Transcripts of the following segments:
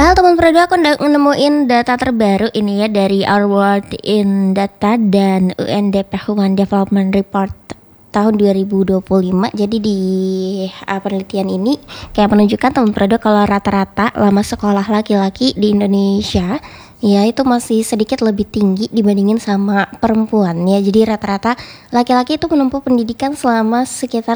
Well, teman Prado, aku nemuin data terbaru ini ya dari Our World in Data dan UNDP Human Development Report tahun 2025. Jadi di penelitian ini kayak menunjukkan teman Prado kalau rata-rata lama sekolah laki-laki di Indonesia ya itu masih sedikit lebih tinggi dibandingin sama perempuan ya. Jadi rata-rata laki-laki itu menempuh pendidikan selama sekitar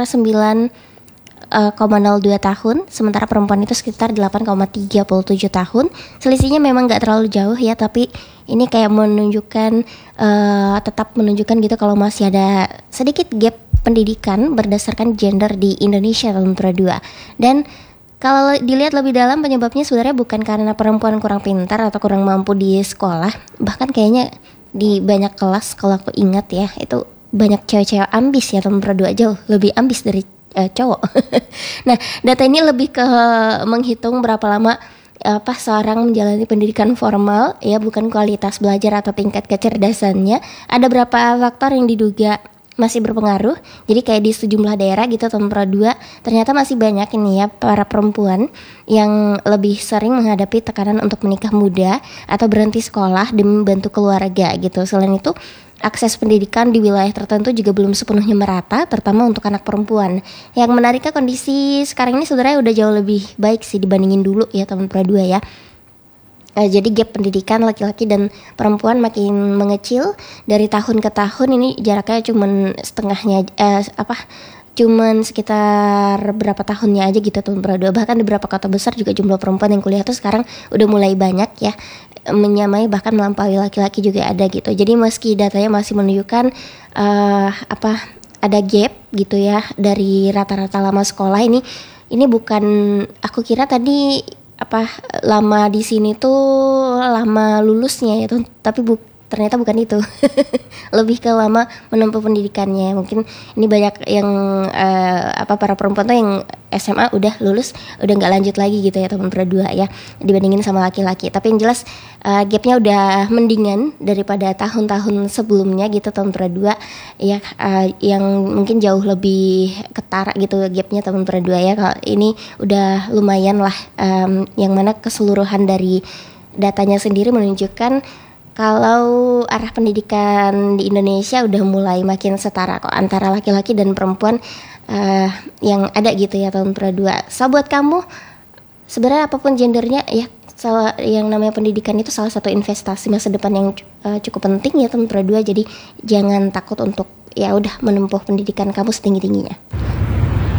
9,02 tahun, sementara perempuan itu sekitar 8,37 tahun. Selisihnya memang nggak terlalu jauh ya, tapi ini kayak menunjukkan tetap menunjukkan gitu kalau masih ada sedikit gap pendidikan berdasarkan gender di Indonesia tahun 2022. Dan kalau dilihat lebih dalam, penyebabnya sebenarnya bukan karena perempuan kurang pintar atau kurang mampu di sekolah. Bahkan kayaknya di banyak kelas kalau aku ingat ya, itu banyak cewek-cewek ambis ya tahun 2022, jauh lebih ambis dari cowok. Nah, data ini lebih ke menghitung berapa lama seorang menjalani pendidikan formal ya, bukan kualitas belajar atau tingkat kecerdasannya. Ada berapa faktor yang diduga masih berpengaruh. Jadi kayak di sejumlah daerah gitu tahun 2022 ternyata masih banyak ini ya para perempuan yang lebih sering menghadapi tekanan untuk menikah muda atau berhenti sekolah demi membantu keluarga gitu. Selain itu, akses pendidikan di wilayah tertentu juga belum sepenuhnya merata, terutama untuk anak perempuan. Yang menariknya kondisi sekarang ini sebenarnya udah jauh lebih baik sih dibandingin dulu ya tahun 2022 ya. Jadi gap pendidikan laki-laki dan perempuan makin mengecil dari tahun ke tahun. Ini jaraknya cuman setengahnya cuman sekitar berapa tahunnya aja gitu tahun 2022. Bahkan di beberapa kota besar juga jumlah perempuan yang kuliah tuh sekarang udah mulai banyak ya, menyamai bahkan melampaui laki-laki juga ada gitu. Jadi meski datanya masih menunjukkan ada gap gitu ya dari rata-rata lama sekolah, ini bukan, aku kira tadi lama di sini tuh lama lulusnya ya, tapi ternyata bukan itu. Lebih ke lama menempuh pendidikannya. Mungkin ini banyak yang para perempuan tuh yang SMA udah lulus udah nggak lanjut lagi gitu ya tahun 2022 ya, dibandingin sama laki-laki. Tapi yang jelas gapnya udah mendingan daripada tahun-tahun sebelumnya gitu tahun 2022 ya, yang mungkin jauh lebih ketara gitu gapnya tahun 2022 ya. Kalau ini udah lumayan lah, yang mana keseluruhan dari datanya sendiri menunjukkan kalau arah pendidikan di Indonesia udah mulai makin setara kok antara laki-laki dan perempuan yang ada gitu ya tahun 2022. So buat kamu, sebenarnya apapun gendernya ya, yang namanya pendidikan itu salah satu investasi masa depan yang cukup penting ya tahun 2022. Jadi jangan takut untuk ya udah menempuh pendidikan kamu setinggi-tingginya.